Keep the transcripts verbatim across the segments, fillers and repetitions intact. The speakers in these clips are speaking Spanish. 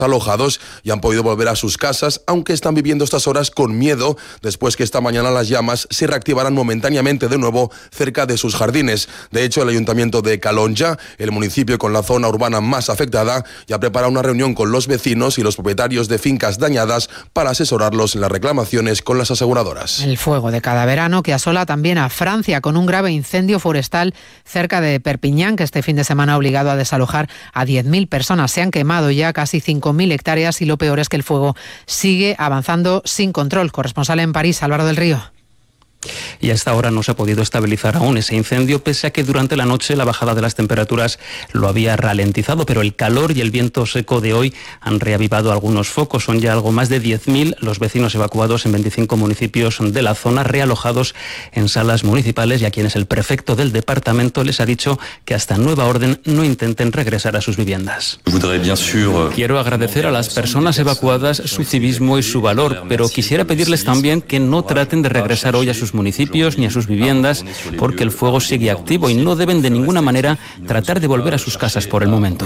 alojados y han podido volver a sus casas, aunque están viviendo estas horas con miedo después que esta mañana las llamas se reactivaran momentáneamente de nuevo cerca de sus jardines. De hecho, el Ayuntamiento de Calonja, el municipio con la zona urbana más afectada, ya prepara una reunión con los vecinos y los propietarios de fincas dañadas para asesorarlos en las reclamaciones con las aseguradoras. El fuego de cada verano que asola también a Francia con un grave incendio forestal cerca de Perpiñán, que este fin de semana ha obligado a desalojar a diez mil personas. Se han quemado ya casi cinco mil hectáreas y lo peor es que el fuego sigue avanzando sin control. Corresponsal en París, Álvaro del Río. Y a esta hora no se ha podido estabilizar aún ese incendio, pese a que durante la noche la bajada de las temperaturas lo había ralentizado, pero el calor y el viento seco de hoy han reavivado algunos focos. Son ya algo más de diez mil los vecinos evacuados en veinticinco municipios de la zona, realojados en salas municipales, y a quienes el prefecto del departamento les ha dicho que hasta nueva orden no intenten regresar a sus viviendas. Quiero agradecer a las personas evacuadas su civismo y su valor, pero quisiera pedirles también que no traten de regresar hoy a sus municipios ni a sus viviendas, porque el fuego sigue activo y no deben de ninguna manera tratar de volver a sus casas por el momento.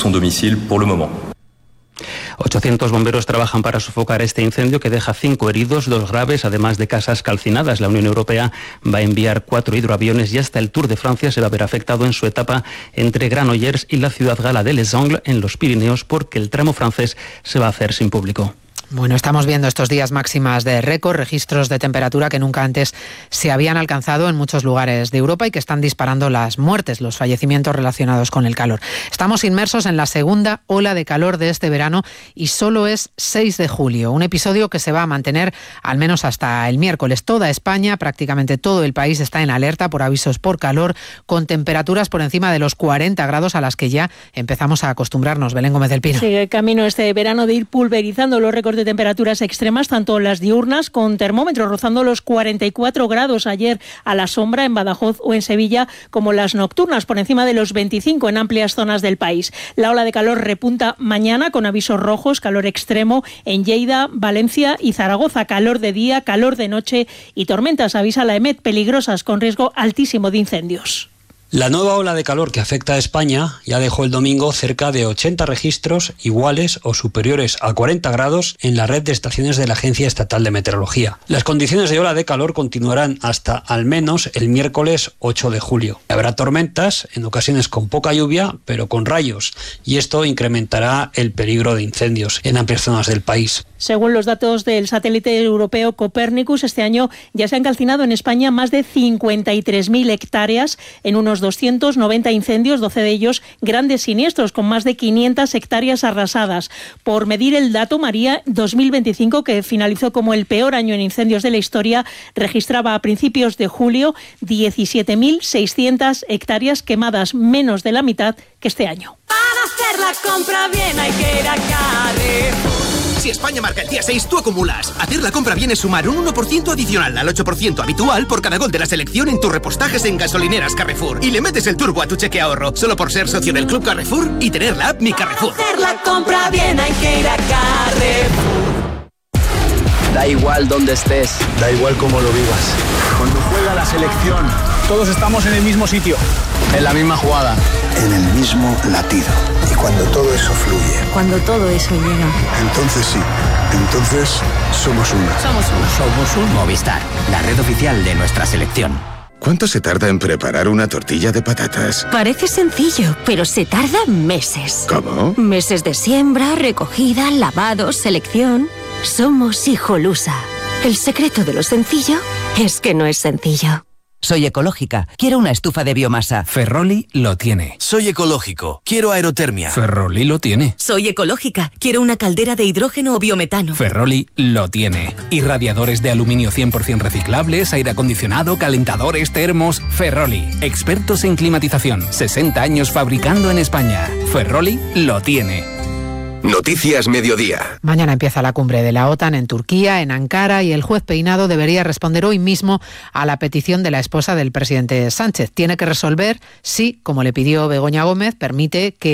ochocientos bomberos trabajan para sofocar este incendio que deja cinco heridos, dos graves, además de casas calcinadas. La Unión Europea va a enviar cuatro hidroaviones y hasta el Tour de Francia se va a ver afectado en su etapa entre Granollers y la ciudad gala de Les Angles en los Pirineos, porque el tramo francés se va a hacer sin público. Bueno, estamos viendo estos días máximas de récord, registros de temperatura que nunca antes se habían alcanzado en muchos lugares de Europa y que están disparando las muertes, los fallecimientos relacionados con el calor. Estamos inmersos en la segunda ola de calor de este verano y solo es seis de julio, un episodio que se va a mantener al menos hasta el miércoles. Toda España, prácticamente todo el país, está en alerta por avisos por calor, con temperaturas por encima de los cuarenta grados a las que ya empezamos a acostumbrarnos. Belén Gómez del Pino. Sigue camino este verano de ir pulverizando los récords de temperaturas extremas, tanto las diurnas, con termómetros rozando los cuarenta y cuatro grados ayer a la sombra en Badajoz o en Sevilla, como las nocturnas por encima de los veinticinco en amplias zonas del país. La ola de calor repunta mañana con avisos rojos, calor extremo en Lleida, Valencia y Zaragoza, calor de día, calor de noche y tormentas, avisa la EMET, peligrosas con riesgo altísimo de incendios. La nueva ola de calor que afecta a España ya dejó el domingo cerca de ochenta registros iguales o superiores a cuarenta grados en la red de estaciones de la Agencia Estatal de Meteorología. Las condiciones de ola de calor continuarán hasta al menos el miércoles ocho de julio. Habrá tormentas, en ocasiones con poca lluvia, pero con rayos, y esto incrementará el peligro de incendios en amplias zonas del país. Según los datos del satélite europeo Copernicus, este año ya se han calcinado en España más de cincuenta y tres mil hectáreas en unos doscientos noventa incendios, doce de ellos grandes siniestros, con más de quinientas hectáreas arrasadas. Por medir el dato, María, dos mil veinticinco, que finalizó como el peor año en incendios de la historia, registraba a principios de julio diecisiete mil seiscientas hectáreas quemadas, menos de la mitad que este año. Para hacer la compra bien hay que ir a Carrefour. Si España marca el día seis, tú acumulas. Hacer la compra bien es sumar un uno por ciento adicional al ocho por ciento habitual por cada gol de la selección en tus repostajes en gasolineras Carrefour. Y le metes el turbo a tu cheque ahorro, solo por ser socio del Club Carrefour y tener la app Mi Carrefour. Para hacer la compra bien hay que ir a Carrefour. Da igual dónde estés, da igual cómo lo vivas. Cuando juega la selección, todos estamos en el mismo sitio, en la misma jugada, en el mismo latido. Y cuando todo eso fluye, cuando todo eso llega, entonces sí, entonces somos uno. Somos uno. Somos un Movistar, la red oficial de nuestra selección. ¿Cuánto se tarda en preparar una tortilla de patatas? Parece sencillo, pero se tarda meses. ¿Cómo? Meses de siembra, recogida, lavado, selección. Somos Hijolusa. El secreto de lo sencillo es que no es sencillo. Soy ecológica, quiero una estufa de biomasa. Ferroli lo tiene. Soy ecológico, quiero aerotermia. Ferroli lo tiene. Soy ecológica, quiero una caldera de hidrógeno o biometano. Ferroli lo tiene. Irradiadores de aluminio cien por ciento reciclables, aire acondicionado, calentadores, termos. Ferroli, expertos en climatización. sesenta años fabricando en España. Ferroli lo tiene. Noticias Mediodía. Mañana empieza la cumbre de la OTAN en Turquía, en Ankara, y el juez Peinado debería responder hoy mismo a la petición de la esposa del presidente Sánchez. Tiene que resolver si, como le pidió Begoña Gómez, permite que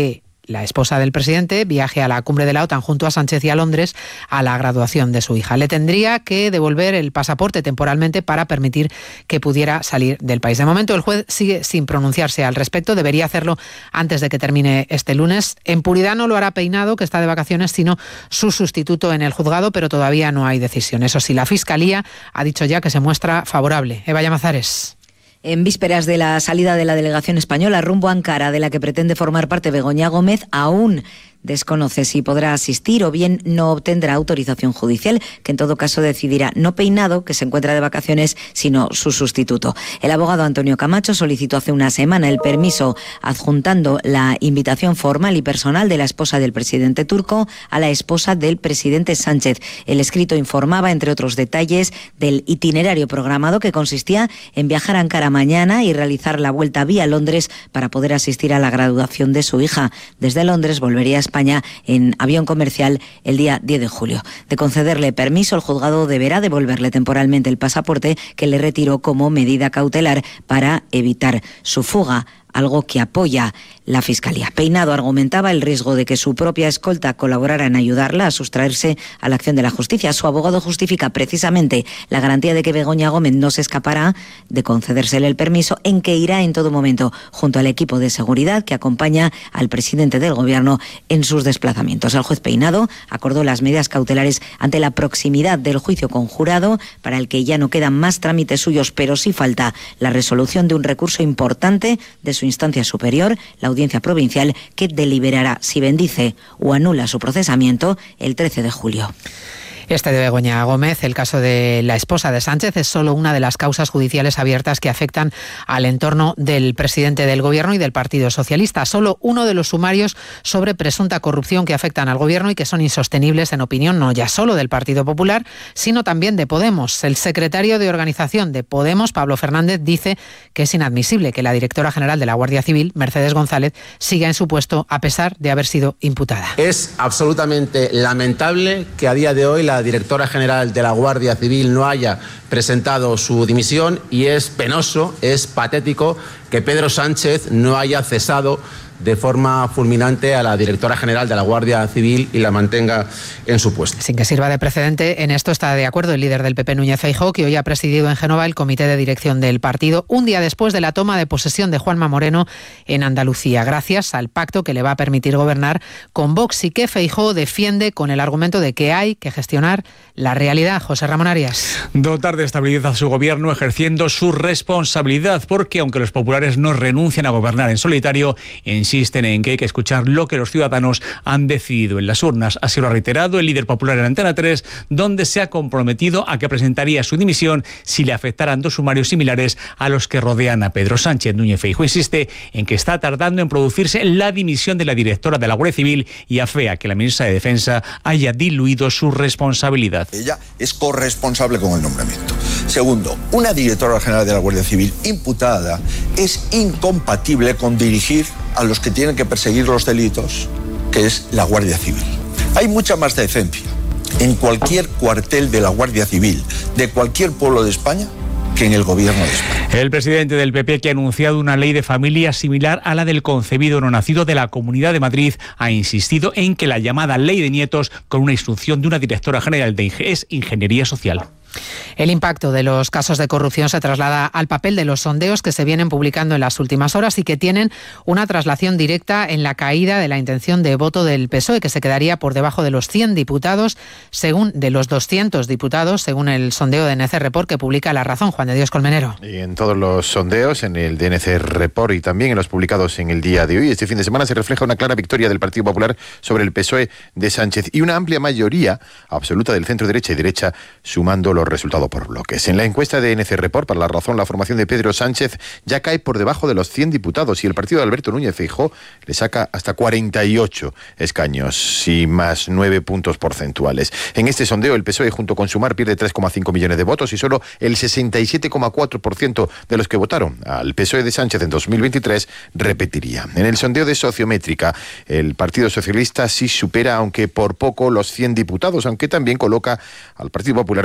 la esposa del presidente, viaje a la cumbre de la OTAN junto a Sánchez y a Londres a la graduación de su hija. Le tendría que devolver el pasaporte temporalmente para permitir que pudiera salir del país. De momento, el juez sigue sin pronunciarse al respecto. Debería hacerlo antes de que termine este lunes. En puridad no lo hará Peinado, que está de vacaciones, sino su sustituto en el juzgado, pero todavía no hay decisión. Eso sí, la Fiscalía ha dicho ya que se muestra favorable. Eva Llamazares. En vísperas de la salida de la delegación española rumbo a Ankara, de la que pretende formar parte Begoña Gómez, aún desconoce si podrá asistir o bien no obtendrá autorización judicial, que en todo caso decidirá no Peinado, que se encuentra de vacaciones, sino su sustituto. El abogado Antonio Camacho solicitó hace una semana el permiso adjuntando la invitación formal y personal de la esposa del presidente turco a la esposa del presidente Sánchez. El escrito informaba, entre otros detalles, del itinerario programado, que consistía en viajar a Ankara mañana y realizar la vuelta vía Londres para poder asistir a la graduación de su hija. Desde Londres volvería a España en avión comercial el día diez de julio. De concederle permiso, el juzgado deberá devolverle temporalmente el pasaporte que le retiró como medida cautelar para evitar su fuga, algo que apoya la Fiscalía. Peinado argumentaba el riesgo de que su propia escolta colaborara en ayudarla a sustraerse a la acción de la justicia. Su abogado justifica precisamente la garantía de que Begoña Gómez no se escapará de concedérsele el permiso, en que irá en todo momento junto al equipo de seguridad que acompaña al presidente del Gobierno en sus desplazamientos. El juez Peinado acordó las medidas cautelares ante la proximidad del juicio conjurado, para el que ya no quedan más trámites suyos, pero sí falta la resolución de un recurso importante de su instancia superior, la Audiencia Provincial, que deliberará si bendice o anula su procesamiento el trece de julio. Este de Begoña Gómez, el caso de la esposa de Sánchez, es solo una de las causas judiciales abiertas que afectan al entorno del presidente del Gobierno y del Partido Socialista. Solo uno de los sumarios sobre presunta corrupción que afectan al Gobierno y que son insostenibles en opinión no ya solo del Partido Popular, sino también de Podemos. El secretario de organización de Podemos, Pablo Fernández, dice que es inadmisible que la directora general de la Guardia Civil, Mercedes González, siga en su puesto a pesar de haber sido imputada. Es absolutamente lamentable que a día de hoy la La directora general de la Guardia Civil no haya presentado su dimisión, y es penoso, es patético que Pedro Sánchez no haya cesado de forma fulminante a la directora general de la Guardia Civil y la mantenga en su puesto. Sin que sirva de precedente, en esto está de acuerdo el líder del P P, Núñez Feijóo, que hoy ha presidido en Génova el comité de dirección del partido, un día después de la toma de posesión de Juanma Moreno en Andalucía, gracias al pacto que le va a permitir gobernar con Vox, y que Feijóo defiende con el argumento de que hay que gestionar la realidad. José Ramón Arias. Dotar de estabilidad a su gobierno ejerciendo su responsabilidad, porque aunque los populares no renuncian a gobernar en solitario, en insisten en que hay que escuchar lo que los ciudadanos han decidido en las urnas. Así lo ha reiterado el líder popular en Antena tres, donde se ha comprometido a que presentaría su dimisión si le afectaran dos sumarios similares a los que rodean a Pedro Sánchez. Núñez Feijóo insiste en que está tardando en producirse la dimisión de la directora de la Guardia Civil y afea que la ministra de Defensa haya diluido su responsabilidad. Ella es corresponsable con el nombramiento. Segundo, una directora general de la Guardia Civil imputada es incompatible con dirigir a los que tienen que perseguir los delitos, que es la Guardia Civil. Hay mucha más decencia en cualquier cuartel de la Guardia Civil de cualquier pueblo de España que en el Gobierno de España. El presidente del P P, que ha anunciado una ley de familia similar a la del concebido no nacido de la Comunidad de Madrid, ha insistido en que la llamada ley de nietos, con una instrucción de una directora general de es Ingeniería Social. El impacto de los casos de corrupción se traslada al papel de los sondeos que se vienen publicando en las últimas horas y que tienen una traslación directa en la caída de la intención de voto del P S O E, que se quedaría por debajo de los cien diputados, según de los doscientos diputados, según el sondeo de N C Report que publica La Razón. Juan de Dios Colmenero. Y en todos los sondeos, en el de N C Report y también en los publicados en el día de hoy, este fin de semana se refleja una clara victoria del Partido Popular sobre el P S O E de Sánchez y una amplia mayoría absoluta del centro derecha y derecha, sumando los resultados por bloques. En la encuesta de N C Report, para La Razón, la formación de Pedro Sánchez ya cae por debajo de los cien diputados y el partido de Alberto Núñez Feijóo le saca hasta cuarenta y ocho escaños y más nueve puntos porcentuales. En este sondeo, el P S O E junto con Sumar pierde tres coma cinco millones de votos y solo el sesenta y siete coma cuatro por ciento de los que votaron al P S O E de Sánchez en dos mil veintitrés repetiría. En el sondeo de Sociométrica, el Partido Socialista sí supera, aunque por poco, los cien diputados, aunque también coloca al Partido Popular de Feijóo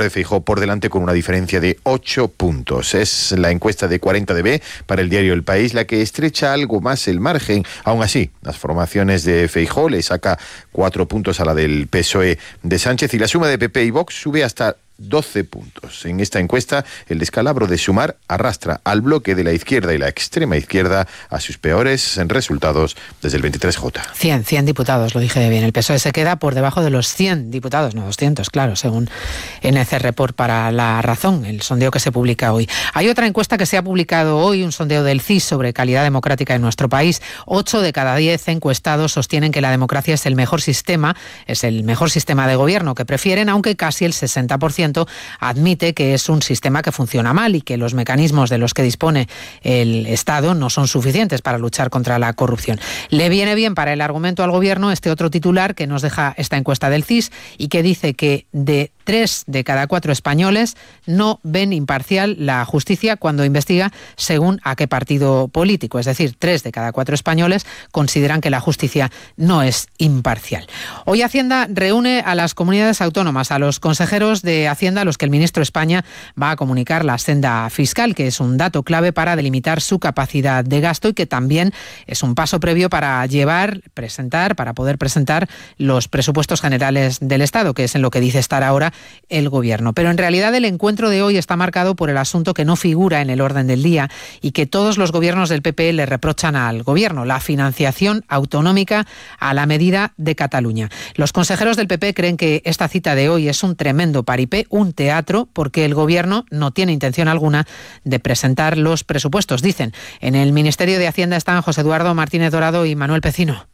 por delante con una diferencia de ocho puntos. Es la encuesta de cuarenta D B para el diario El País la que estrecha algo más el margen. Aún así, las formaciones de Feijóo le saca cuatro puntos a la del P S O E de Sánchez y la suma de P P y Vox sube hasta doce puntos. En esta encuesta, el descalabro de Sumar arrastra al bloque de la izquierda y la extrema izquierda a sus peores resultados desde el veintitrés J. cien, cien diputados, lo dije bien. El P S O E se queda por debajo de los cien diputados, no doscientos, claro, según N C Report para La Razón, el sondeo que se publica hoy. Hay otra encuesta que se ha publicado hoy, un sondeo del C I S sobre calidad democrática en nuestro país. Ocho de cada diez encuestados sostienen que la democracia es el mejor sistema, es el mejor sistema de gobierno que prefieren, aunque casi el sesenta por ciento admite que es un sistema que funciona mal y que los mecanismos de los que dispone el Estado no son suficientes para luchar contra la corrupción. Le viene bien para el argumento al Gobierno este otro titular que nos deja esta encuesta del C I S y que dice que de tres de cada cuatro españoles no ven imparcial la justicia cuando investiga según a qué partido político. Es decir, tres de cada cuatro españoles consideran que la justicia no es imparcial. Hoy Hacienda reúne a las comunidades autónomas, a los consejeros de Hacienda, a los que el ministro de España va a comunicar la senda fiscal, que es un dato clave para delimitar su capacidad de gasto y que también es un paso previo para llevar, presentar, para poder presentar los presupuestos generales del Estado, que es en lo que dice estar ahora el Gobierno. Pero en realidad el encuentro de hoy está marcado por el asunto que no figura en el orden del día y que todos los gobiernos del P P le reprochan al Gobierno, la financiación autonómica a la medida de Cataluña. Los consejeros del P P creen que esta cita de hoy es un tremendo paripé, un teatro, porque el Gobierno no tiene intención alguna de presentar los presupuestos. Dicen, en el Ministerio de Hacienda están José Eduardo Martínez Dorado y Manuel Pecino.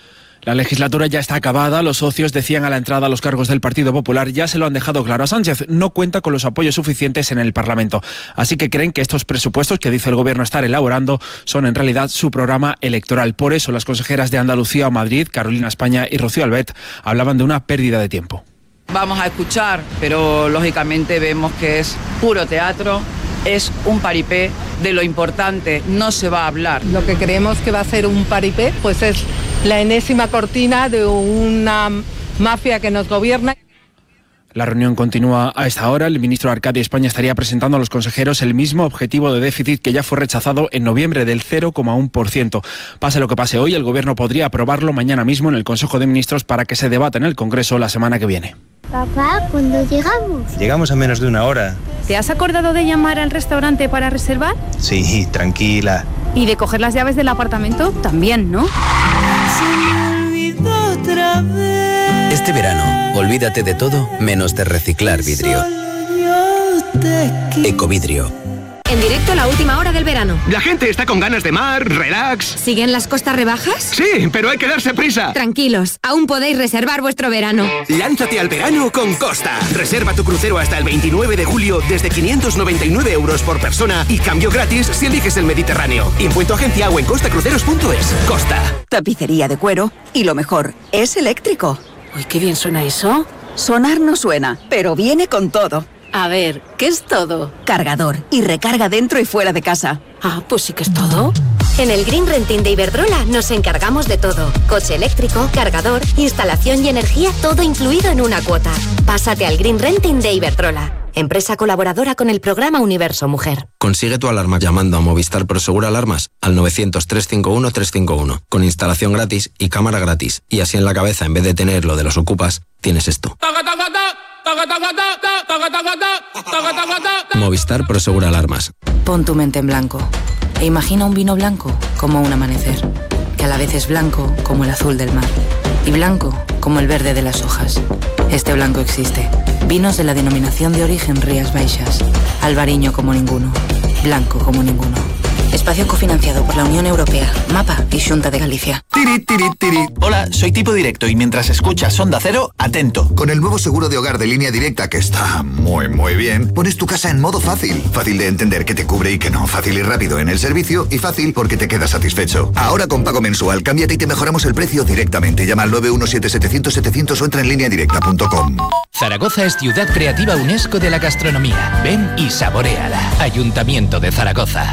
La legislatura ya está acabada, los socios decían a la entrada a los cargos del Partido Popular, ya se lo han dejado claro a Sánchez, no cuenta con los apoyos suficientes en el Parlamento. Así que creen que estos presupuestos que dice el Gobierno estar elaborando son en realidad su programa electoral. Por eso las consejeras de Andalucía o Madrid, Carolina España y Rocío Albet, hablaban de una pérdida de tiempo. Vamos a escuchar, pero lógicamente vemos que es puro teatro, es un paripé, de lo importante no se va a hablar. Lo que creemos que va a ser un paripé, pues es la enésima cortina de una mafia que nos gobierna. La reunión continúa a esta hora. El ministro Arcadio España estaría presentando a los consejeros el mismo objetivo de déficit que ya fue rechazado en noviembre del cero coma uno por ciento. Pase lo que pase hoy, el Gobierno podría aprobarlo mañana mismo en el Consejo de Ministros para que se debata en el Congreso la semana que viene. Papá, ¿cuándo llegamos? Llegamos a menos de una hora. ¿Te has acordado de llamar al restaurante para reservar? Sí, tranquila. ¿Y de coger las llaves del apartamento? También, ¿no? Se me olvidó otra vez. Este verano, olvídate de todo menos de reciclar vidrio. Ecovidrio. En directo, la última hora del verano. La gente está con ganas de mar, relax. ¿Siguen las costas rebajas? Sí, pero hay que darse prisa. Tranquilos, aún podéis reservar vuestro verano. Lánzate al verano con Costa. Reserva tu crucero hasta el veintinueve de julio desde quinientos noventa y nueve euros por persona y cambio gratis si eliges el Mediterráneo. Impuesto agencia o en costacruceros punto es. Costa. Tapicería de cuero y lo mejor, es eléctrico. Uy, qué bien suena eso. Sonar no suena, pero viene con todo. A ver, ¿qué es todo? Cargador y recarga dentro y fuera de casa. Ah, pues sí que es todo. En el Green Renting de Iberdrola nos encargamos de todo. Coche eléctrico, cargador, instalación y energía, todo incluido en una cuota. Pásate al Green Renting de Iberdrola, empresa colaboradora con el programa Universo Mujer. Consigue tu alarma llamando a Movistar Prosegur Alarmas al novecientos, trescientos cincuenta y uno, trescientos cincuenta y uno, con instalación gratis y cámara gratis. Y así en la cabeza, en vez de tener lo de los ocupas, tienes esto. Movistar Prosegur Alarmas. Pon tu mente en blanco e imagina un vino blanco como un amanecer, que a la vez es blanco como el azul del mar y blanco como el verde de las hojas. Este blanco existe. Vinos de la denominación de origen Rías Baixas. Albariño como ninguno. Blanco como ninguno. Espacio cofinanciado por la Unión Europea, MAPA y Xunta de Galicia. Tiri, tiri, tiri. Hola, soy Tipo Directo y mientras escuchas Onda Cero, atento. Con el nuevo seguro de hogar de Línea Directa, que está muy, muy bien, pones tu casa en modo fácil. Fácil de entender qué te cubre y qué no. Fácil y rápido en el servicio y fácil porque te quedas satisfecho. Ahora con pago mensual, cámbiate y te mejoramos el precio directamente. Llama al nueve uno siete, setecientos, setecientos o entra en línea directa punto com. Zaragoza es ciudad creativa UNESCO de la gastronomía. Ven y saboréala. Ayuntamiento de Zaragoza.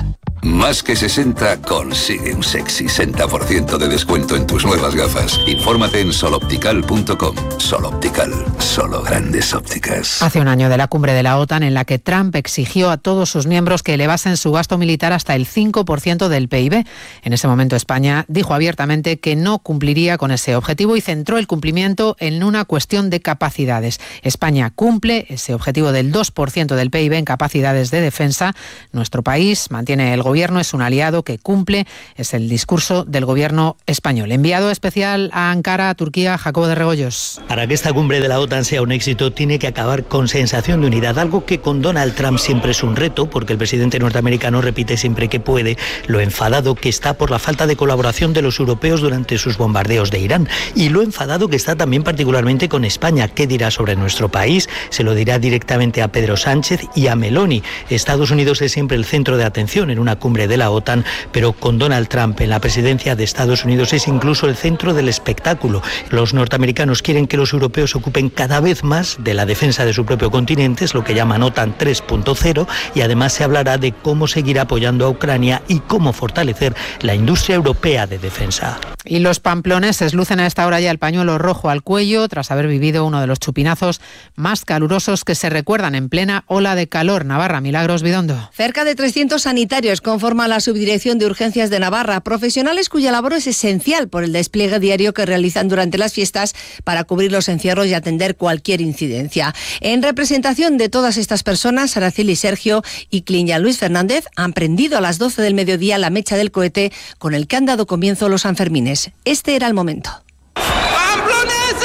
Más que sesenta, consigue un sexy sesenta por ciento de descuento en tus nuevas gafas. Infórmate en sol optical punto com. Sol Optical, solo grandes ópticas. Hace un año de la cumbre de la OTAN en la que Trump exigió a todos sus miembros que elevasen su gasto militar hasta el cinco por ciento del P I B. En ese momento España dijo abiertamente que no cumpliría con ese objetivo y centró el cumplimiento en una cuestión de capacidades. España cumple ese objetivo del dos por ciento del P I B en capacidades de defensa. Nuestro país mantiene el gobierno, es un aliado que cumple, es el discurso del gobierno español. Enviado especial a Ankara, Turquía, Jacobo de Regoyos. Para que esta cumbre de la OTAN sea un éxito, tiene que acabar con sensación de unidad, algo que con Donald Trump siempre es un reto, porque el presidente norteamericano repite siempre que puede lo enfadado que está por la falta de colaboración de los europeos durante sus bombardeos de Irán, y lo enfadado que está también particularmente con España. ¿Qué dirá sobre nuestro país? Se lo dirá directamente a Pedro Sánchez y a Meloni. Estados Unidos es siempre el centro de atención en una cumbre de la OTAN, pero con Donald Trump en la presidencia de Estados Unidos es incluso el centro del espectáculo. Los norteamericanos quieren que los europeos ocupen cada vez más de la defensa de su propio continente, es lo que llaman OTAN tres punto cero, y además se hablará de cómo seguir apoyando a Ucrania y cómo fortalecer la industria europea de defensa. Y los pamploneses lucen a esta hora ya el pañuelo rojo al cuello tras haber vivido uno de los chupinazos más calurosos que se recuerdan en plena ola de calor. Navarra, Milagros Bidondo. Cerca de trescientos sanitarios conforman la Subdirección de Urgencias de Navarra, profesionales cuya labor es esencial por el despliegue diario que realizan durante las fiestas para cubrir los encierros y atender cualquier incidencia. En representación de todas estas personas, Araceli Sergio y Cliña Luis Fernández han prendido a las doce del mediodía la mecha del cohete con el que han dado comienzo los Sanfermines. Este era el momento. ¡Pamploneses!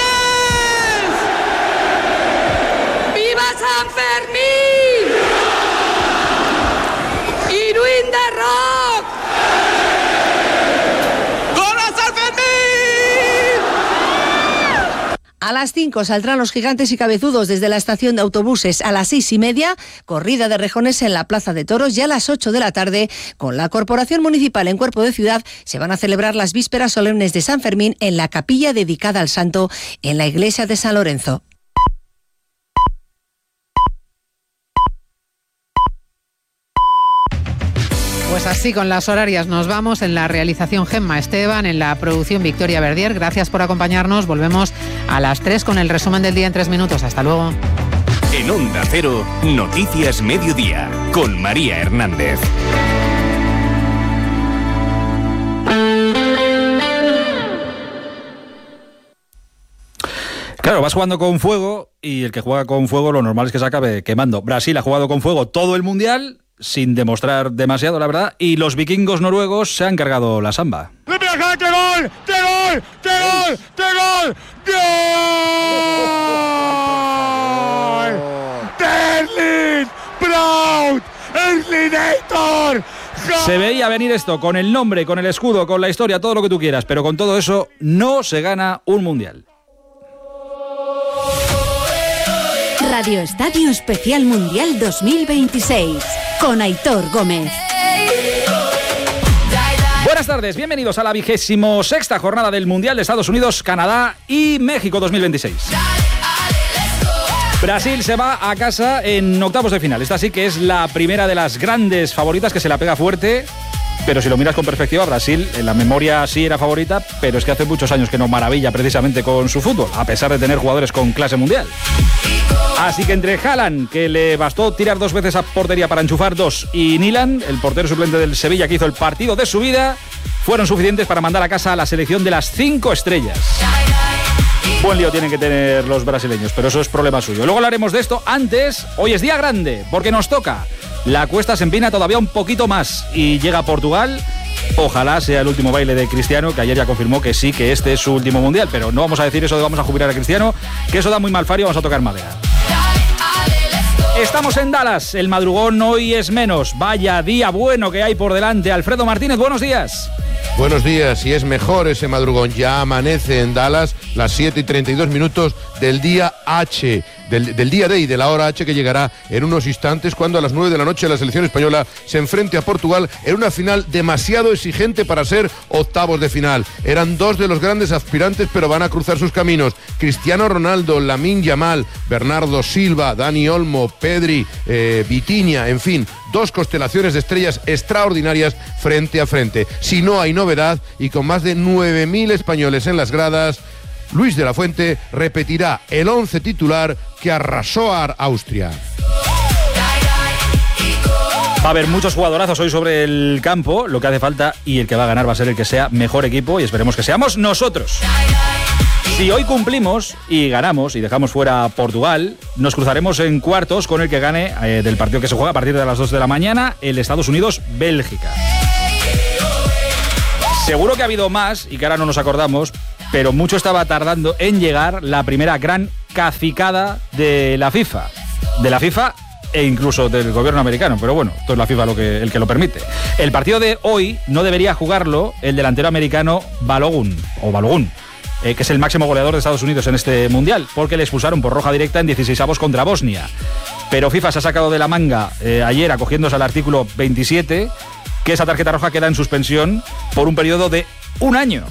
¡Viva San Fermín! ¡Iruín de Rock! ¡Gora San Fermín! A las cinco saldrán los gigantes y cabezudos desde la estación de autobuses. A las seis y media, corrida de rejones en la Plaza de Toros, y a las ocho de la tarde, con la Corporación Municipal en Cuerpo de Ciudad, se van a celebrar las vísperas solemnes de San Fermín en la capilla dedicada al santo en la iglesia de San Lorenzo. Pues así con las horarias nos vamos. En la realización Gemma Esteban, en la producción Victoria Verdier. Gracias por acompañarnos. Volvemos a las tres con el resumen del día en tres minutos. Hasta luego. En Onda Cero, Noticias Mediodía, con María Hernández. Claro, vas jugando con fuego y el que juega con fuego lo normal es que se acabe quemando. Brasil ha jugado con fuego todo el Mundial sin demostrar demasiado, la verdad, y los vikingos noruegos se han cargado la samba. ¡Le pega! ¡Qué gol! ¡Qué gol! ¡Qué gol! ¡Qué gol! ¡Gol! ¡Erling Braut! ¡Erlinator! Se veía venir esto, con el nombre, con el escudo, con la historia, todo lo que tú quieras, pero con todo eso no se gana un Mundial. Radio Estadio Especial Mundial dos mil veintiséis con Aitor Gómez. Buenas tardes, bienvenidos a la vigésimo sexta jornada del Mundial de Estados Unidos, Canadá y México dos mil veintiséis. Brasil se va a casa en octavos de final. Esta sí que es la primera de las grandes favoritas que se la pega fuerte. Pero si lo miras con perspectiva, Brasil en la memoria sí era favorita, pero es que hace muchos años que no maravilla precisamente con su fútbol, a pesar de tener jugadores con clase mundial. Así que entre Haaland, que le bastó tirar dos veces a portería para enchufar dos, y Nilan, el portero suplente del Sevilla que hizo el partido de su vida, fueron suficientes para mandar a casa a la selección de las cinco estrellas. Buen lío tienen que tener los brasileños, pero eso es problema suyo. Luego hablaremos de esto. Antes, hoy es día grande, porque nos toca. La cuesta se empina todavía un poquito más y llega a Portugal. Ojalá sea el último baile de Cristiano, que ayer ya confirmó que sí, que este es su último mundial, pero no vamos a decir eso de vamos a jubilar a Cristiano, que eso da muy mal fario, vamos a tocar madera. Estamos en Dallas, el madrugón hoy es menos. Vaya día bueno que hay por delante. Alfredo Martínez, buenos días. Buenos días, y es mejor ese madrugón. Ya amanece en Dallas las siete y treinta y dos minutos del día H, del, del día D y de la hora H, que llegará en unos instantes, cuando a las nueve de la noche la selección española se enfrente a Portugal en una final demasiado exigente para ser octavos de final. Eran dos de los grandes aspirantes, pero van a cruzar sus caminos. Cristiano Ronaldo, Lamine Yamal, Bernardo Silva, Dani Olmo, Pedri, eh, Vitinha, en fin, dos constelaciones de estrellas extraordinarias frente a frente. Si no hay novedad, y con más de nueve mil españoles en las gradas, Luis de la Fuente repetirá el once titular que arrasó a Austria. Va a haber muchos jugadorazos hoy sobre el campo. Lo que hace falta, y el que va a ganar va a ser el que sea mejor equipo, y esperemos que seamos nosotros. Si hoy cumplimos y ganamos y dejamos fuera a Portugal, nos cruzaremos en cuartos con el que gane eh, del partido que se juega a partir de las dos de la mañana, el Estados Unidos-Bélgica. Seguro que ha habido más y que ahora no nos acordamos, pero mucho estaba tardando en llegar la primera gran cacicada de la FIFA. De la FIFA e incluso del gobierno americano, pero bueno, esto es la FIFA lo que, el que lo permite. El partido de hoy no debería jugarlo el delantero americano Balogun, o Balogun, eh, que es el máximo goleador de Estados Unidos en este Mundial, porque le expulsaron por roja directa en dieciseisavos contra Bosnia. Pero FIFA se ha sacado de la manga eh, ayer, acogiéndose al artículo veintisiete, que esa tarjeta roja queda en suspensión por un periodo de un año.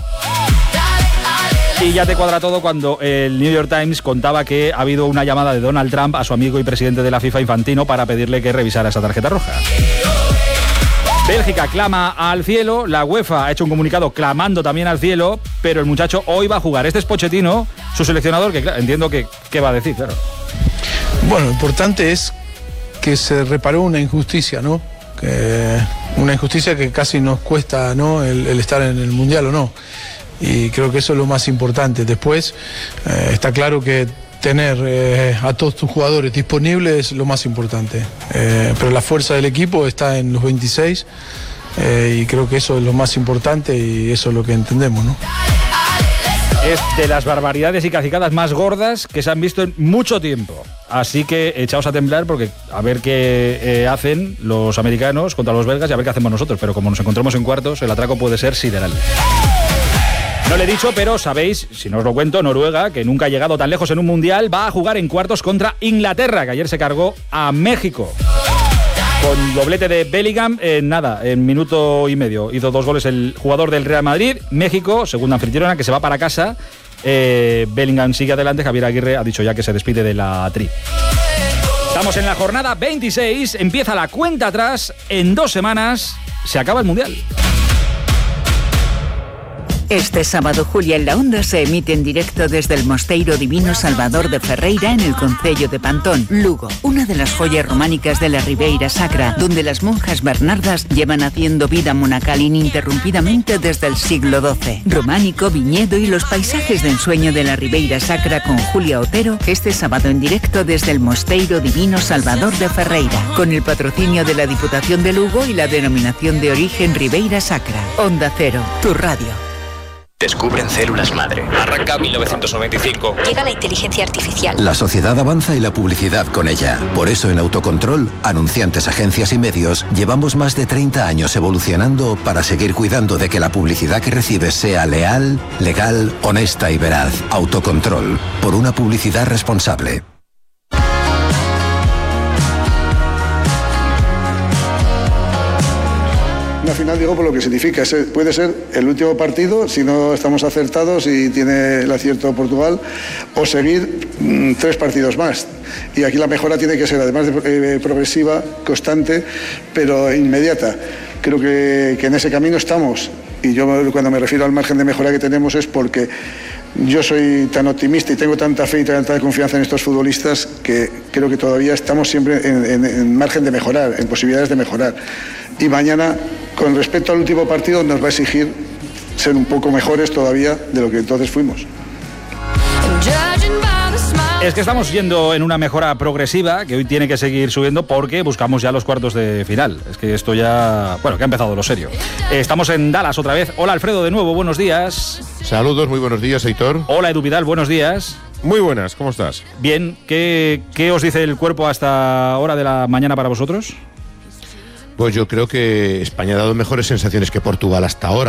Y ya te cuadra todo cuando el New York Times contaba que ha habido una llamada de Donald Trump a su amigo y presidente de la FIFA, Infantino, para pedirle que revisara esa tarjeta roja. Bélgica clama al cielo, la UEFA ha hecho un comunicado clamando también al cielo, pero el muchacho hoy va a jugar. Este es Pochettino, su seleccionador, que claro, entiendo que qué va a decir, claro. Bueno, lo importante es que se reparó una injusticia, ¿no? Que una injusticia que casi nos cuesta, ¿no?, el, el estar en el Mundial o no. Y creo que eso es lo más importante. Después, eh, está claro que tener eh, a todos tus jugadores disponibles es lo más importante. Eh, pero la fuerza del equipo está en los veintiséis eh, y creo que eso es lo más importante y eso es lo que entendemos, ¿no? Es de las barbaridades y cacicadas más gordas que se han visto en mucho tiempo. Así que echaos a temblar porque a ver qué eh, hacen los americanos contra los belgas y a ver qué hacemos nosotros. Pero como nos encontramos en cuartos, el atraco puede ser sideral. No le he dicho, pero sabéis, si no os lo cuento, Noruega, que nunca ha llegado tan lejos en un mundial, va a jugar en cuartos contra Inglaterra, que ayer se cargó a México. Con doblete de Bellingham en nada, en minuto y medio. Hizo dos goles el jugador del Real Madrid. México, segunda anfitriona, que se va para casa. Eh, Bellingham sigue adelante. Javier Aguirre ha dicho ya que se despide de la tri. Estamos en la jornada veintiséis, empieza la cuenta atrás. En dos semanas se acaba el mundial. Este sábado, Julia en la Onda se emite en directo desde el Mosteiro Divino Salvador de Ferreira en el concello de Pantón, Lugo, una de las joyas románicas de la Ribeira Sacra, donde las monjas bernardas llevan haciendo vida monacal ininterrumpidamente desde el siglo doce. Románico, viñedo y los paisajes de ensueño de la Ribeira Sacra con Julia Otero, este sábado en directo desde el Mosteiro Divino Salvador de Ferreira, con el patrocinio de la Diputación de Lugo y la denominación de origen Ribeira Sacra. Onda Cero, tu radio. Descubren células madre. Arranca mil novecientos noventa y cinco. Llega la inteligencia artificial. La sociedad avanza y la publicidad con ella. Por eso en Autocontrol, anunciantes, agencias y medios, llevamos más de treinta años evolucionando para seguir cuidando de que la publicidad que recibes sea leal, legal, honesta y veraz. Autocontrol, por una publicidad responsable. Una final, digo, por lo que significa. Ese puede ser el último partido, si no estamos acertados y tiene el acierto Portugal, o seguir mmm, tres partidos más. Y aquí la mejora tiene que ser, además de eh, progresiva, constante, pero inmediata. Creo que, que en ese camino estamos. Y yo, cuando me refiero al margen de mejora que tenemos, es porque yo soy tan optimista y tengo tanta fe y tanta confianza en estos futbolistas que creo que todavía estamos siempre en, en, en margen de mejorar, en posibilidades de mejorar. Y mañana, con respecto al último partido, nos va a exigir ser un poco mejores todavía de lo que entonces fuimos. Es que estamos yendo en una mejora progresiva que hoy tiene que seguir subiendo porque buscamos ya los cuartos de final. Es que esto ya... Bueno, que ha empezado lo serio. Estamos en Dallas otra vez. Hola, Alfredo, de nuevo, buenos días. Saludos, muy buenos días, Aitor. Hola, Edu Vidal, buenos días. Muy buenas, ¿cómo estás? Bien, ¿qué, qué os dice el cuerpo hasta hora de la mañana para vosotros? Pues yo creo que España ha dado mejores sensaciones que Portugal hasta ahora.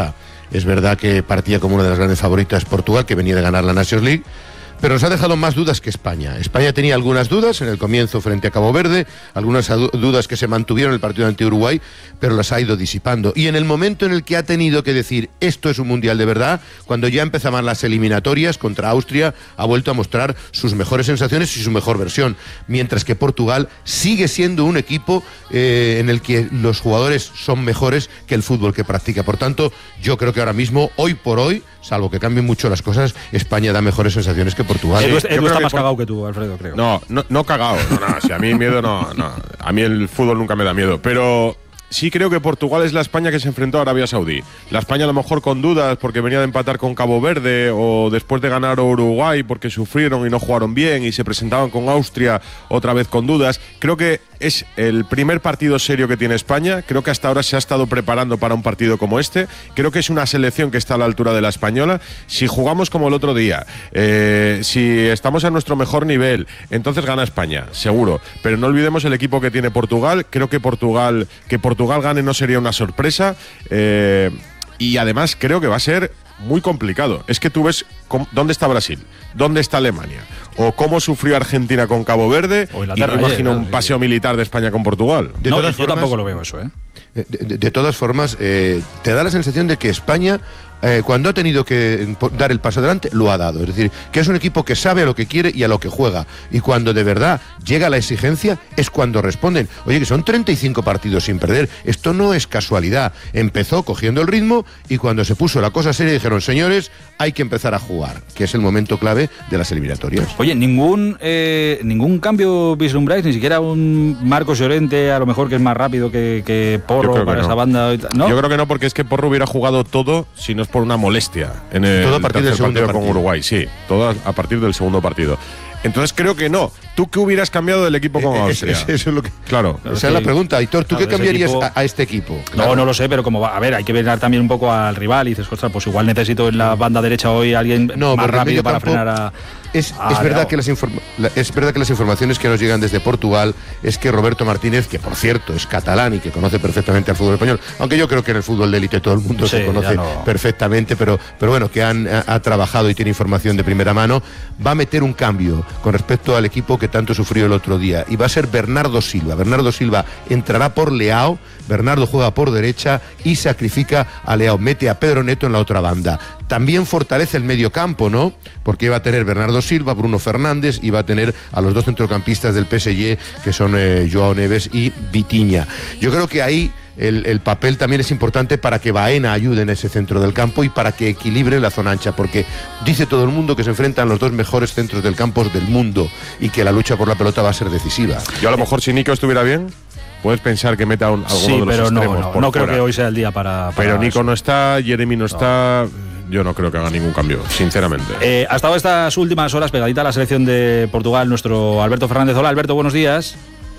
Es verdad que partía como una de las grandes favoritas Portugal, que venía de ganar la Nations League, pero nos ha dejado más dudas que España. España tenía algunas dudas en el comienzo frente a Cabo Verde, algunas dudas que se mantuvieron en el partido ante Uruguay, pero las ha ido disipando. Y en el momento en el que ha tenido que decir esto es un mundial de verdad, cuando ya empezaban las eliminatorias contra Austria, ha vuelto a mostrar sus mejores sensaciones y su mejor versión. Mientras que Portugal sigue siendo un equipo eh, en el que los jugadores son mejores que el fútbol que practica. Por tanto, yo creo que ahora mismo, hoy por hoy, salvo que cambien mucho las cosas, España da mejores sensaciones que Portugal. Edu, Sí, Edu está más por... cagado que tú, Alfredo, creo. No, no, no cagado. No, no, si a mí miedo no, no. A mí el fútbol nunca me da miedo. Pero sí creo que Portugal es la España que se enfrentó a Arabia Saudí. La España a lo mejor con dudas porque venía de empatar con Cabo Verde, o después de ganar a Uruguay porque sufrieron y no jugaron bien y se presentaban con Austria otra vez con dudas. Creo que es el primer partido serio que tiene España. Creo que hasta ahora se ha estado preparando para un partido como este. Creo que es una selección que está a la altura de la española. Si jugamos como el otro día, eh, si estamos a nuestro mejor nivel, entonces gana España, seguro. Pero no olvidemos el equipo que tiene Portugal. Creo que Portugal, que Portugal gane no sería una sorpresa. Eh, y además creo que va a ser muy complicado. Es que tú ves cómo, dónde está Brasil, dónde está Alemania, o cómo sufrió Argentina con Cabo Verde, y no imagino un paseo militar de España con Portugal. De no, todas yo formas, tampoco lo veo eso, ¿eh? De, de, de todas formas, eh, te da la sensación de que España, eh, cuando ha tenido que dar el paso adelante, lo ha dado. Es decir, que es un equipo que sabe a lo que quiere y a lo que juega. Y cuando de verdad llega la exigencia, es cuando responden. Oye, que son treinta y cinco partidos sin perder. Esto no es casualidad. Empezó cogiendo el ritmo y cuando se puso la cosa seria dijeron, señores, hay que empezar a jugar, que es el momento clave de las eliminatorias. Oye, ningún eh, ningún cambio vislumbráis, ni siquiera un Marcos Llorente, a lo mejor que es más rápido que, que Porro para esa no. banda. ¿No? Yo creo que no, porque es que Porro hubiera jugado todo si no es por una molestia en el todo a partir del segundo partido, partido con Uruguay, sí, todo a partir del segundo partido. Entonces creo que no. ¿Tú qué hubieras cambiado del equipo con Austria? Es, es, eso es lo que, claro. Esa sí. es la pregunta, Aitor. ¿Tú claro, qué cambiarías equipo... a, a este equipo? Claro. No, no lo sé, pero como va, a ver, hay que ver también un poco al rival y dices, ostras, pues igual necesito en la banda derecha hoy alguien no, más rápido para frenar a... Es, ah, es, verdad que las la, es verdad que las informaciones que nos llegan desde Portugal es que Roberto Martínez, que por cierto es catalán y que conoce perfectamente al fútbol español, aunque yo creo que en el fútbol de élite todo el mundo sí, se conoce no. perfectamente, pero, pero bueno, que han, ha, ha trabajado y tiene información de primera mano, va a meter un cambio con respecto al equipo que tanto sufrió el otro día, y va a ser Bernardo Silva. Bernardo Silva entrará por Leao, Bernardo juega por derecha y sacrifica a Leao, mete a Pedro Neto en la otra banda. También fortalece el medio campo, ¿no? Porque va a tener Bernardo Silva, Bruno Fernández, y va a tener a los dos centrocampistas del P S G, que son eh, Joao Neves y Vitinha. Yo creo que ahí el, el papel también es importante para que Baena ayude en ese centro del campo y para que equilibre la zona ancha, porque dice todo el mundo que se enfrentan los dos mejores centros del campo del mundo y que la lucha por la pelota va a ser decisiva. Yo a lo mejor si Nico estuviera bien, puedes pensar que meta un, alguno sí, de los pero extremos no, no, por no fuera. creo que hoy sea el día para, para Pero Nico eso. no está, Jeremy no, no está... Yo no creo que haga ningún cambio, sinceramente. Eh, ha estado estas últimas horas pegadita a la selección de Portugal nuestro Alberto Fernández. Hola, Alberto, buenos días.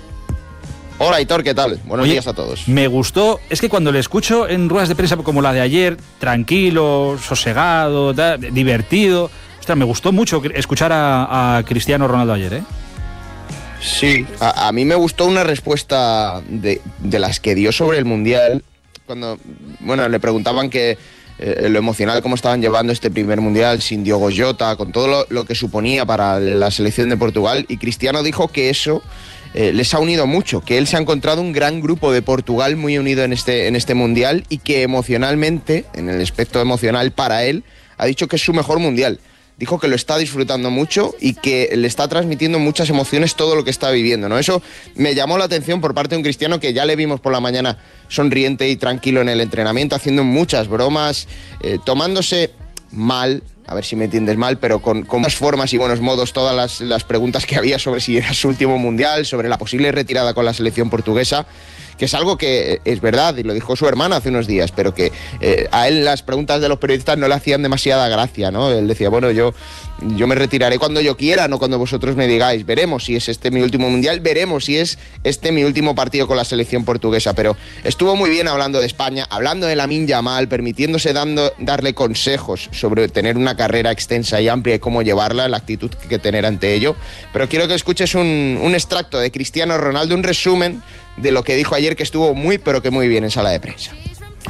Hola, Aitor, ¿qué tal? Buenos Oye, días a todos. Me gustó, es que cuando le escucho en ruedas de prensa como la de ayer, tranquilo, sosegado, tal, divertido, ostras, me gustó mucho escuchar a, a Cristiano Ronaldo ayer, ¿eh? Sí, a, a mí me gustó una respuesta de, de las que dio sobre el Mundial, cuando, bueno, le preguntaban que eh, lo emocional, cómo estaban llevando este primer Mundial sin Diogo Jota, con todo lo, lo que suponía para la selección de Portugal, y Cristiano dijo que eso eh, les ha unido mucho, que él se ha encontrado un gran grupo de Portugal muy unido en este, en este Mundial, y que emocionalmente, en el aspecto emocional para él, ha dicho que es su mejor Mundial. Dijo que lo está disfrutando mucho y que le está transmitiendo muchas emociones todo lo que está viviendo, ¿no? Eso me llamó la atención por parte de un Cristiano que ya le vimos por la mañana sonriente y tranquilo en el entrenamiento, haciendo muchas bromas, eh, tomándose mal, a ver si me entiendes mal, pero con, con buenas formas y buenos modos todas las, las preguntas que había sobre si era su último Mundial, sobre la posible retirada con la selección portuguesa, que es algo que es verdad, y lo dijo su hermana hace unos días, pero que eh, a él las preguntas de los periodistas no le hacían demasiada gracia, ¿no? Él decía, bueno, yo, yo me retiraré cuando yo quiera, no cuando vosotros me digáis. Veremos si es este mi último Mundial, veremos si es este mi último partido con la selección portuguesa, pero estuvo muy bien hablando de España, hablando de Lamine Yamal, permitiéndose dando, darle consejos sobre tener una carrera extensa y amplia y cómo llevarla, la actitud que tener ante ello. Pero quiero que escuches un, un extracto de Cristiano Ronaldo, un resumen de lo que dijo ayer, que estuvo muy, pero que muy bien en sala de prensa.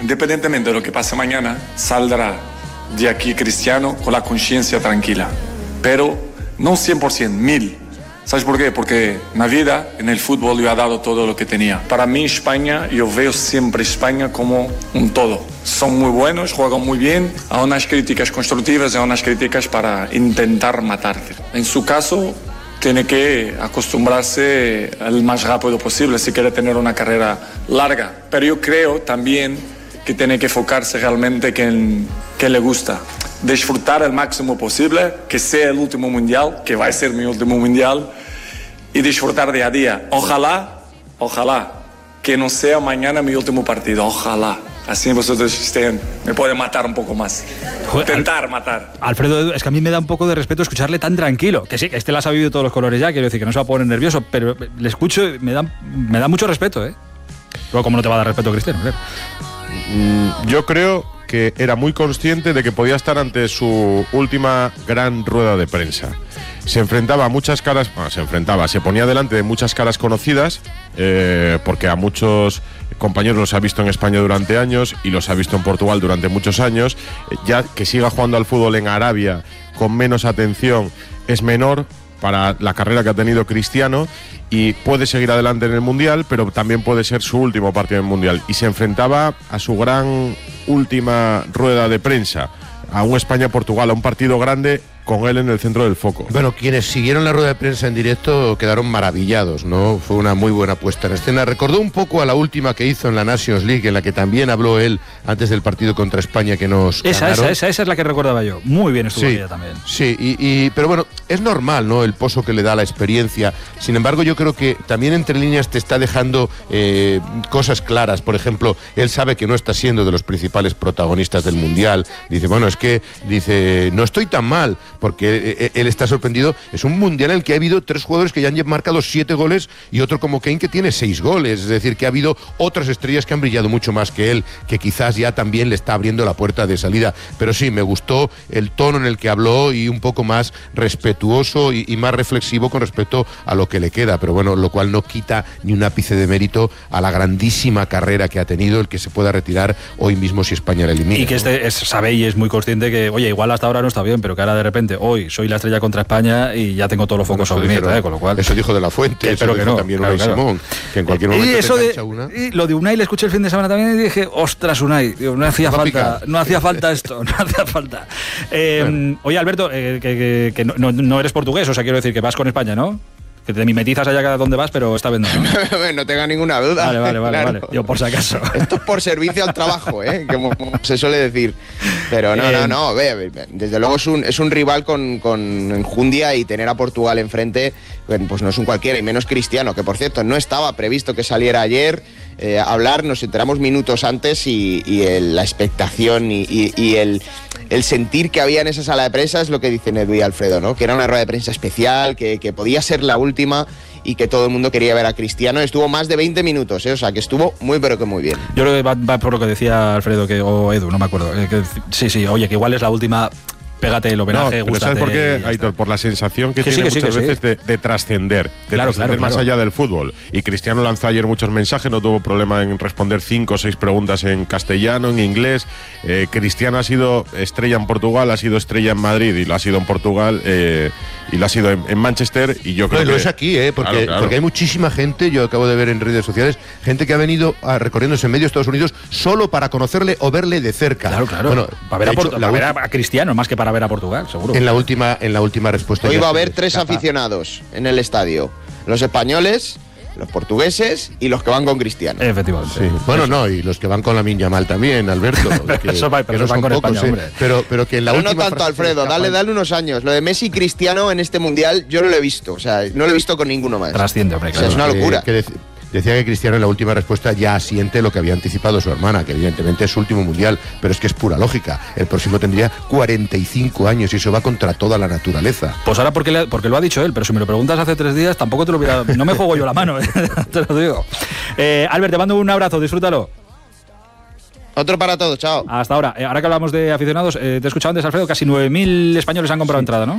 independientemente de lo que pase mañana, saldrá de aquí Cristiano con la conciencia tranquila. Pero no cien por ciento, mil. ¿Sabes por qué? Porque en la vida, en el fútbol, yo he dado todo lo que tenía. Para mí, España, yo veo siempre España como un todo. Son muy buenos, juegan muy bien, hay unas críticas constructivas, hay unas críticas para intentar matarte. En su caso, tiene que acostumbrarse al más rápido posible si quiere tener una carrera larga. Pero yo creo también que tiene que enfocarse realmente en qué le gusta. Disfrutar al máximo posible, que sea el último mundial, que va a ser mi último mundial, y disfrutar día a día. Ojalá, ojalá, que no sea mañana mi último partido, ojalá. Así vosotros estén, me pueden matar un poco más. Intentar matar. Alfredo, es que a mí me da un poco de respeto escucharle tan tranquilo. Que sí, que este la ha sabido de todos los colores ya, quiero decir que no se va a poner nervioso, pero le escucho y me da, me da mucho respeto, ¿eh? Luego, ¿cómo no te va a dar respeto, Cristiano? Mm, yo creo que era muy consciente de que podía estar ante su última gran rueda de prensa. Se enfrentaba a muchas caras, bueno, se enfrentaba, se ponía delante de muchas caras conocidas, eh, porque a muchos compañeros los ha visto en España durante años y los ha visto en Portugal durante muchos años. Ya que siga jugando al fútbol en Arabia con menos atención es menor para la carrera que ha tenido Cristiano, y puede seguir adelante en el Mundial, pero también puede ser su último partido en el Mundial. Y se enfrentaba a su gran última rueda de prensa, a un España-Portugal, a un partido grande con él en el centro del foco. Bueno, quienes siguieron la rueda de prensa en directo quedaron maravillados, ¿no? Fue una muy buena puesta en escena. Recordó un poco a la última que hizo en la Nations League, en la que también habló él antes del partido contra España que nos esa, ganaron. Esa, esa, esa es la que recordaba yo. Muy bien estuvo sí, ella también. Sí, y, y, pero bueno, es normal, ¿no? El pozo que le da la experiencia. Sin embargo, yo creo que también entre líneas te está dejando eh, cosas claras. Por ejemplo, él sabe que no está siendo de los principales protagonistas del Mundial. Dice, bueno, es que, dice, no estoy tan mal, porque eh, él está sorprendido. Es un Mundial en el que ha habido tres jugadores que ya han marcado siete goles y otro como Kane que tiene seis goles. Es decir, que ha habido otras estrellas que han brillado mucho más que él, que quizás ya también le está abriendo la puerta de salida. Pero sí, me gustó el tono en el que habló y un poco más respetuoso y, y más reflexivo con respecto a lo que le queda. Pero bueno, lo cual no quita ni un ápice de mérito a la grandísima carrera que ha tenido, el que se pueda retirar hoy mismo si España le elimina. Y que este es, sabe y es muy consciente que, oye, igual hasta ahora no está bien, pero que ahora de repente, hoy soy la estrella contra España y ya tengo todos los focos sobre mí, ¿eh? Con lo cual... Eso dijo de la Fuente, que, eso pero dijo que no, también claro, Unai claro. Simón, que en cualquier momento y eso te de, una. Y lo de Unai le escuché el fin de semana también y dije, ostras, Unai, digo, no hacía falta, no hacía falta esto, no hacía falta. Eh, bueno. Oye, Alberto, eh, que, que, que no, no eres portugués, o sea, quiero decir que vas con España, ¿no? Que te mimetizas allá cada donde vas, pero está bien, ¿no? No tenga ninguna duda. Vale, vale, vale, claro. vale. Yo por si acaso. Esto es por servicio al trabajo, ¿eh? Como, como se suele decir. Pero no, no, no. Ve, ve, desde luego es un, es un rival con, con enjundia, y tener a Portugal enfrente, pues no es un cualquiera, y menos Cristiano, que por cierto no estaba previsto que saliera ayer eh, a hablar. Nos enteramos minutos antes y, y el, la expectación y, y, y el... el sentir que había en esa sala de prensa es lo que dicen Edu y Alfredo, ¿no? Que era una rueda de prensa especial, que, que podía ser la última y que todo el mundo quería ver a Cristiano. Estuvo más de veinte minutos, ¿eh? O sea, que estuvo muy, pero que muy bien. Yo creo que va, va por lo que decía Alfredo que, o Edu, no me acuerdo. Eh, que, sí, sí, oye, que igual es la última... Pégate el homenaje, no, pero gústate, ¿sabes por qué, Aitor? Por la sensación que, que tiene sí, que muchas sí, que veces sí. de, de trascender, de claro, trascender claro, más claro. allá del fútbol. Y Cristiano lanzó ayer muchos mensajes, no tuvo problema en responder cinco o seis preguntas en castellano, en inglés. Eh, Cristiano ha sido estrella en Portugal, ha sido estrella en Madrid y lo ha sido en Portugal eh, y lo ha sido en, en Manchester. Y yo creo no, que lo es aquí, ¿eh? Porque, claro, claro. porque hay muchísima gente, yo acabo de ver en redes sociales, gente que ha venido a, recorriéndose en medio de Estados Unidos solo para conocerle o verle de cerca. Claro, claro. Bueno, para ver, a, hecho, Port- para ver a Cristiano, más que para ver a Portugal, seguro. En la última, en la última respuesta. Hoy va a haber tres aficionados en el estadio: los españoles, los portugueses y los que van con Cristiano. Efectivamente. Sí. Bueno, no, y los que van con Lamine Yamal también, Alberto. que, eso va, pero que no van son con pocos, España, eh. hombre. Pero, pero que en la pero última no tanto, Alfredo, dale, dale unos años. Lo de Messi y Cristiano en este mundial yo no lo he visto. O sea, no lo he visto con ninguno más. Trasciende, hombre, claro. O sea, es una locura. Que, que dec- decía que Cristiano en la última respuesta ya asiente lo que había anticipado su hermana, que evidentemente es su último mundial, pero es que es pura lógica. El próximo tendría cuarenta y cinco años y eso va contra toda la naturaleza. Pues ahora porque, le, porque lo ha dicho él, pero si me lo preguntas hace tres días tampoco te lo hubiera... No me juego yo la mano, ¿eh? Te lo digo. Eh, Albert, te mando un abrazo, disfrútalo. Otro para todos, chao. Hasta ahora. Eh, ahora que hablamos de aficionados, eh, te he escuchado antes, Alfredo, casi nueve mil españoles han comprado sí. entrada, ¿no?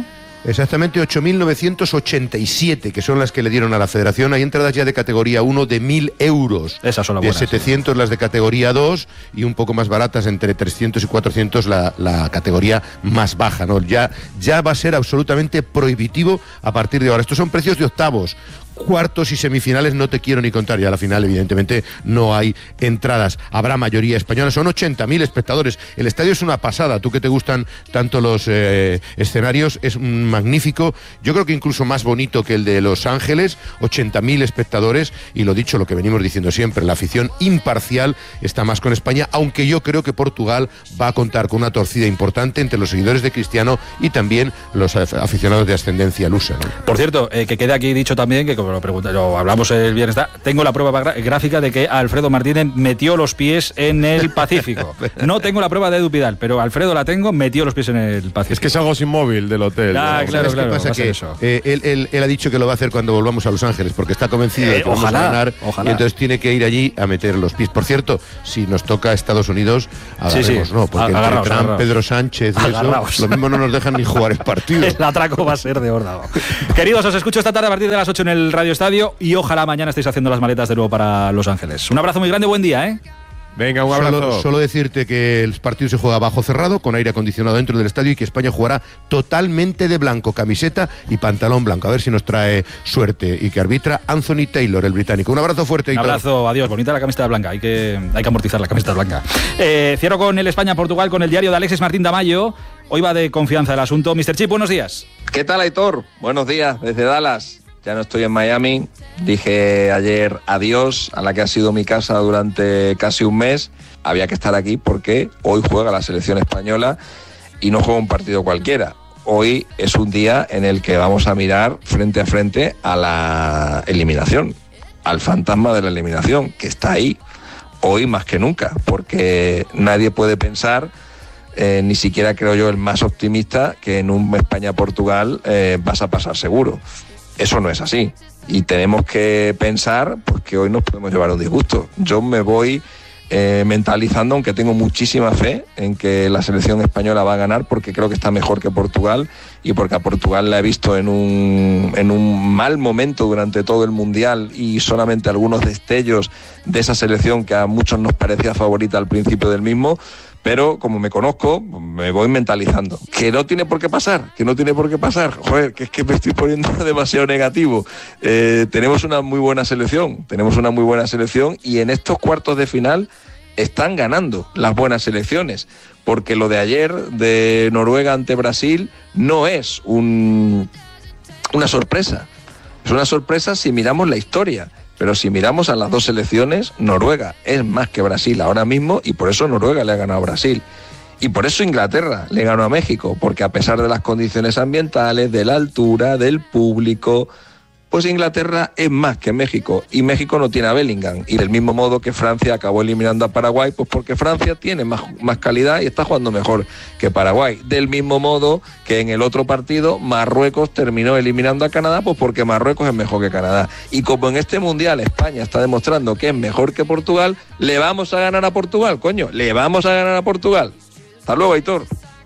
Exactamente ocho mil novecientos ochenta y siete, que son las que le dieron a la Federación. Hay entradas ya de categoría uno de mil euros. Esas son las buenas. De setecientos las de categoría dos y un poco más baratas, entre trescientos y cuatrocientos la, la categoría más baja, ¿no? Ya, ya va a ser absolutamente prohibitivo a partir de ahora. Estos son precios de octavos. Cuartos y semifinales no te quiero ni contar, ya a la final evidentemente no hay entradas, habrá mayoría española, son ochenta mil espectadores, el estadio es una pasada, tú que te gustan tanto los eh, escenarios, es magnífico, yo creo que incluso más bonito que el de Los Ángeles, ochenta mil espectadores y lo dicho, lo que venimos diciendo siempre, la afición imparcial está más con España, aunque yo creo que Portugal va a contar con una torcida importante entre los seguidores de Cristiano y también los aficionados de ascendencia lusa, ¿no? Por cierto, eh, que quede aquí dicho también que como lo, pregunta, lo hablamos el viernes, tengo la prueba gra- gráfica de que Alfredo Martínez metió los pies en el Pacífico. No tengo la prueba de Edu Pidal, pero Alfredo la tengo, metió los pies en el Pacífico. Es que es algo sin móvil del hotel. Ah, ¿no? claro, ¿Sabes claro. qué pasa? Va a ser Que eso. eh, él, él, él ha dicho que lo va a hacer cuando volvamos a Los Ángeles, porque está convencido Eh, de que vamos ojalá, a ganar. ojalá. Y entonces tiene que ir allí a meter los pies. Por cierto, si nos toca Estados Unidos, agarremos, Sí, sí. ¿no? Porque entre Agarraos, Trump, agarraos. Pedro Sánchez y Agarraos. eso, lo mismo no nos dejan ni jugar el partido. El atraco va a ser de órdago. Queridos, os escucho esta tarde a partir de las ocho en el Radio Estadio y ojalá mañana estéis haciendo las maletas de nuevo para Los Ángeles. Un abrazo muy grande, buen día, ¿eh? Venga, un abrazo. Solo, solo decirte que el partido se juega bajo cerrado, con aire acondicionado dentro del estadio y que España jugará totalmente de blanco, camiseta y pantalón blanco. A ver si nos trae suerte. Y que arbitra Anthony Taylor, el británico. Un abrazo fuerte. Un abrazo, adiós. Bonita la camiseta blanca, hay que, hay que amortizar la camiseta blanca. Eh, cierro con el España-Portugal, con el diario de Alexis Martín Tamayo. Hoy va de confianza el asunto. mister Chip, buenos días. ¿Qué tal, Aitor? Buenos días, desde Dallas. Ya no estoy en Miami. Dije ayer adiós a la que ha sido mi casa durante casi un mes. Había que estar aquí porque hoy juega la selección española y no juega un partido cualquiera. Hoy es un día en el que vamos a mirar frente a frente a la eliminación, al fantasma de la eliminación, que está ahí, hoy más que nunca, porque nadie puede pensar, eh, ni siquiera creo yo el más optimista, que en un España-Portugal eh, vas a pasar seguro. Eso no es así y tenemos que pensar pues, que hoy nos podemos llevar un disgusto. Yo me voy eh, mentalizando, aunque tengo muchísima fe en que la selección española va a ganar, porque creo que está mejor que Portugal y porque a Portugal la he visto en un, en un mal momento durante todo el Mundial y solamente algunos destellos de esa selección que a muchos nos parecía favorita al principio del mismo. Pero como me conozco, me voy mentalizando. Que no tiene por qué pasar, que no tiene por qué pasar. Joder, que es que me estoy poniendo demasiado negativo. Eh, tenemos una muy buena selección, tenemos una muy buena selección y en estos cuartos de final están ganando las buenas selecciones. Porque lo de ayer de Noruega ante Brasil no es un, una sorpresa. Es una sorpresa si miramos la historia. Pero si miramos a las dos selecciones, Noruega es más que Brasil ahora mismo y por eso Noruega le ha ganado a Brasil. Y por eso Inglaterra le ganó a México, porque a pesar de las condiciones ambientales, de la altura, del público, pues Inglaterra es más que México. Y México no tiene a Bellingham. Y del mismo modo que Francia acabó eliminando a Paraguay, pues porque Francia tiene más, más calidad y está jugando mejor que Paraguay. Del mismo modo que en el otro partido Marruecos terminó eliminando a Canadá, pues porque Marruecos es mejor que Canadá. Y como en este Mundial España está demostrando que es mejor que Portugal, le vamos a ganar a Portugal, coño. Le vamos a ganar a Portugal. Hasta luego, Aitor.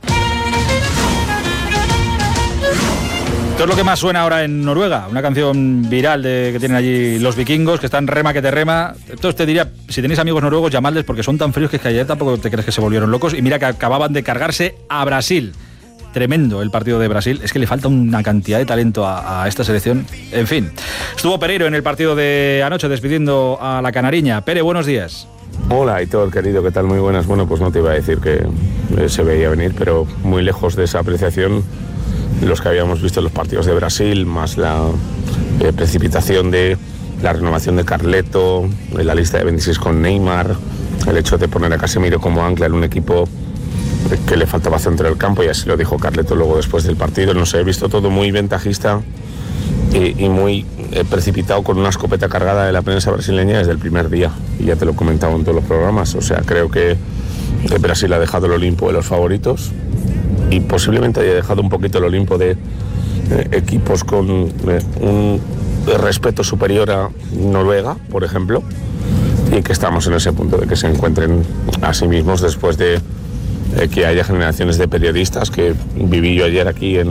Esto es lo que más suena ahora en Noruega, una canción viral de, que tienen allí los vikingos, que están rema que te rema. Entonces te diría, si tenéis amigos noruegos, llamadles porque son tan fríos que, es que ayer tampoco te crees que se volvieron locos. Y mira que acababan de cargarse a Brasil. Tremendo el partido de Brasil, es que le falta una cantidad de talento a, a esta selección. En fin, estuvo Pereiro en el partido de anoche despidiendo a la canariña. Pere, buenos días. Hola, Aitor, querido, ¿qué tal? Muy buenas. Bueno, pues no te iba a decir que eh, se veía venir, pero muy lejos de esa apreciación, los que habíamos visto en los partidos de Brasil, más la eh, precipitación de la renovación de Carleto, de la lista de veintiséis con Neymar, el hecho de poner a Casemiro como ancla en un equipo que le faltaba centro del campo, y así lo dijo Carleto luego después del partido. No sé, he visto todo muy ventajista y, y muy eh, precipitado, con una escopeta cargada de la prensa brasileña desde el primer día, y ya te lo he comentado en todos los programas. O sea, creo que, que Brasil ha dejado el Olimpo de los favoritos y posiblemente haya dejado un poquito el Olimpo de eh, equipos con eh, un respeto superior a Noruega, por ejemplo, y que estamos en ese punto de que se encuentren a sí mismos después de eh, que haya generaciones de periodistas, que viví yo ayer aquí en,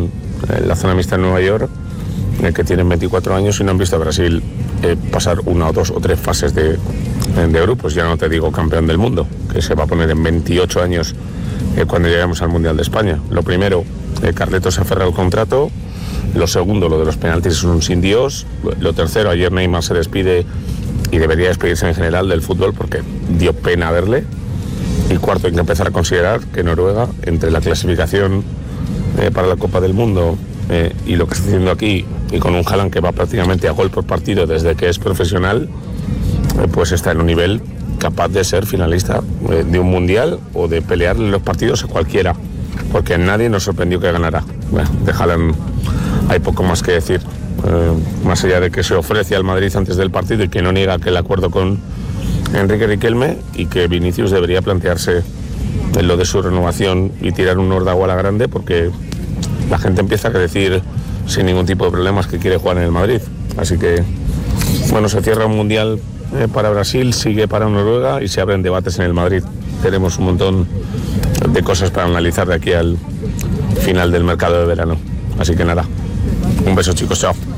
en la zona mixta en Nueva York, eh, que tienen veinticuatro años y no han visto a Brasil eh, pasar una o dos o tres fases de, de grupos. Ya no te digo campeón del mundo, que se va a poner en veintiocho años eh, cuando lleguemos al Mundial de España. Lo primero, eh, Carletos se aferra al contrato. Lo segundo, lo de los penaltis es un sin Dios. Lo tercero, ayer Neymar se despide y debería despedirse en general del fútbol porque dio pena verle. Y cuarto, hay que empezar a considerar que Noruega, entre la clasificación eh, para la Copa del Mundo eh, y lo que está haciendo aquí, y con un Haaland que va prácticamente a gol por partido desde que es profesional, eh, pues está en un nivel capaz de ser finalista eh, de un mundial o de pelearle los partidos a cualquiera, porque nadie nos sorprendió que ganara. Bueno, de Haaland hay poco más que decir, eh, más allá de que se ofrece al Madrid antes del partido y que no niega que el acuerdo con Enrique Riquelme, y que Vinicius debería plantearse en lo de su renovación y tirar un Ordagua a la grande, porque la gente empieza a decir sin ningún tipo de problemas que quiere jugar en el Madrid. Así que, bueno, se cierra un mundial eh, para Brasil, sigue para Noruega y se abren debates en el Madrid. Tenemos un montón de cosas para analizar de aquí al final del mercado de verano. Así que nada, un beso chicos, chao.